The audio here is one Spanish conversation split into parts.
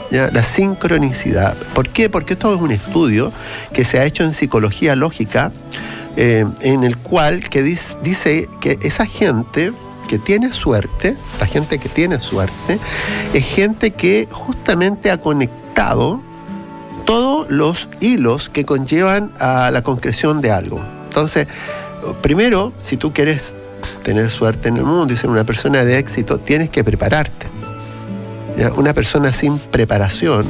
¿ya? La sincronicidad. ¿Por qué? Porque esto es un estudio que se ha hecho en psicología lógica, en el cual que dice que esa gente que tiene suerte, la gente que tiene suerte, es gente que justamente ha conectado todos los hilos que conllevan a la concreción de algo. Entonces, primero, si tú quieres tener suerte en el mundo y ser una persona de éxito, tienes que prepararte. ¿Ya? Una persona sin preparación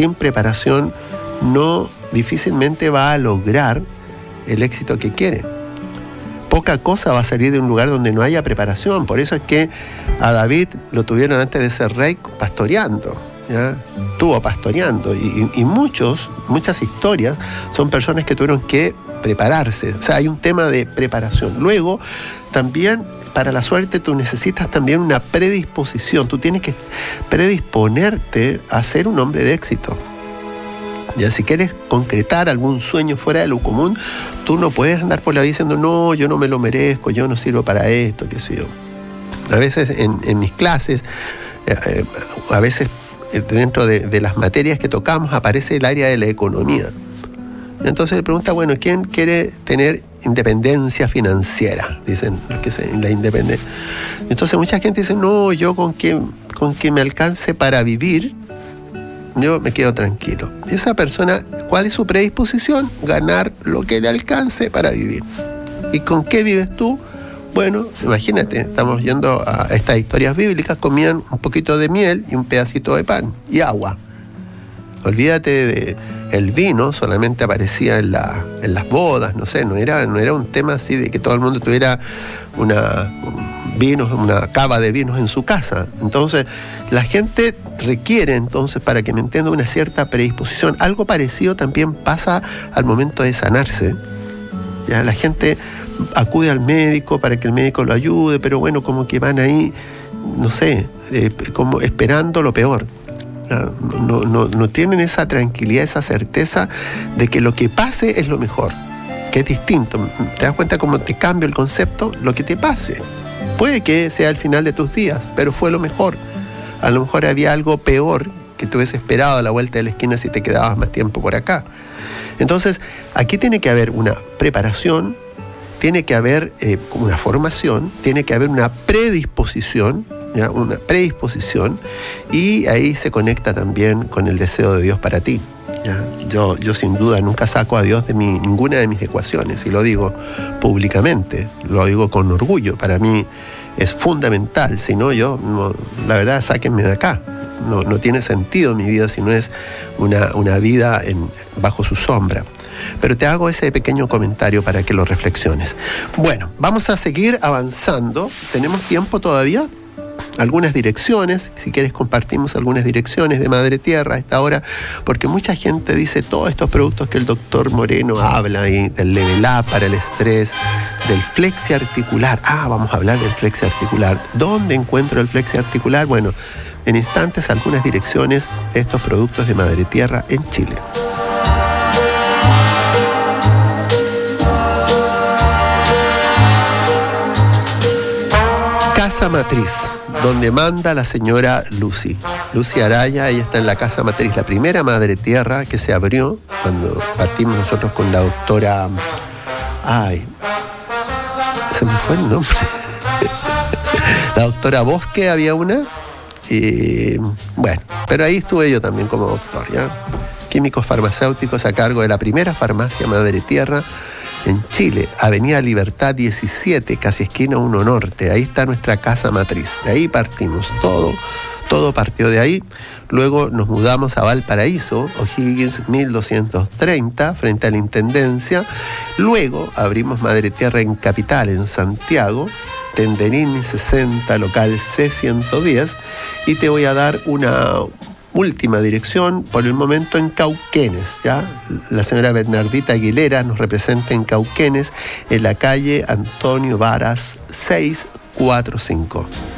no difícilmente va a lograr el éxito que quiere. Poca cosa va a salir de un lugar donde no haya preparación. Por eso es que a David lo tuvieron antes de ser rey pastoreando, ¿ya? Estuvo pastoreando y muchas historias son personas que tuvieron que prepararse. O sea, hay un tema de preparación. Luego, también para la suerte tú necesitas también una predisposición. Tú tienes que predisponerte a ser un hombre de éxito. Ya, si quieres concretar algún sueño fuera de lo común, tú no puedes andar por la vida diciendo, no, yo no me lo merezco, yo no sirvo para esto, qué sé yo. A veces en mis clases, a veces dentro de las materias que tocamos aparece el área de la economía. Entonces le pregunta, bueno, ¿quién quiere tener independencia financiera? Dicen la independencia. Entonces mucha gente dice, no, yo con que me alcance para vivir, yo me quedo tranquilo. Esa persona, ¿cuál es su predisposición? Ganar lo que le alcance para vivir. ¿Y con qué vives tú? Bueno, imagínate, estamos yendo a estas historias bíblicas, comían un poquito de miel y un pedacito de pan y agua. Olvídate el vino, solamente aparecía en las bodas, no sé, no era un tema así de que todo el mundo tuviera una cava de vinos en su casa. Entonces, la gente requiere, entonces, para que me entienda, una cierta predisposición. Algo parecido también pasa al momento de sanarse. Ya, la gente acude al médico para que el médico lo ayude, pero bueno, como que van ahí, no sé, como esperando lo peor. No tienen esa tranquilidad, esa certeza de que lo que pase es lo mejor, que es distinto. ¿Te das cuenta cómo te cambia el concepto? Lo que te pase puede que sea el final de tus días, pero fue lo mejor. A lo mejor había algo peor que tú hubieses esperado a la vuelta de la esquina si te quedabas más tiempo por acá. Entonces, aquí tiene que haber una preparación, tiene que haber una formación, tiene que haber una predisposición, ¿ya? Una predisposición, y ahí se conecta también con el deseo de Dios para ti. ¿Ya? Yo sin duda nunca saco a Dios de ninguna de mis ecuaciones, y lo digo públicamente, lo digo con orgullo. Para mí es fundamental, si no, la verdad, sáquenme de acá. No tiene sentido mi vida si no es una vida bajo su sombra. Pero te hago ese pequeño comentario para que lo reflexiones. Bueno, vamos a seguir avanzando. ¿Tenemos tiempo todavía? Algunas direcciones, si quieres compartimos algunas direcciones de Madre Tierra a esta hora, porque mucha gente dice todos estos productos que el doctor Moreno habla ahí, del Level Up para el estrés, del flexi articular. Vamos a hablar del flexi articular. ¿Dónde encuentro el flexi articular? Bueno, en instantes algunas direcciones de estos productos de Madre Tierra en Chile. Casa Matriz, donde manda la señora Lucy Araya. Ella está en la Casa Matriz, la primera Madre Tierra que se abrió cuando partimos nosotros con la doctora... se me fue el nombre. La doctora Bosque había una. Y bueno, pero ahí estuve yo también como doctor, ¿ya? Químicos farmacéuticos a cargo de la primera farmacia Madre Tierra en Chile, Avenida Libertad 17, casi esquina 1 Norte. Ahí está nuestra Casa Matriz. De ahí partimos. Todo partió de ahí. Luego nos mudamos a Valparaíso, O'Higgins 1230, frente a la Intendencia. Luego abrimos Madre Tierra en Capital, en Santiago, Tenderini 60, local C110. Y te voy a dar una última dirección, por el momento en Cauquenes, ¿ya? La señora Bernardita Aguilera nos representa en Cauquenes, en la calle Antonio Varas 645.